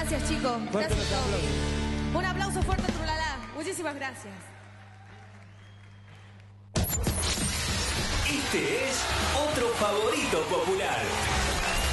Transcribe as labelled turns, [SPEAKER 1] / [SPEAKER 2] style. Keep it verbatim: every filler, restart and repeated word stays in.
[SPEAKER 1] Gracias, chicos.
[SPEAKER 2] Fuerte
[SPEAKER 1] Gracias,
[SPEAKER 2] los aplausos.
[SPEAKER 1] Toby. Un aplauso fuerte a Trulala. Muchísimas gracias.
[SPEAKER 3] Este es otro favorito popular.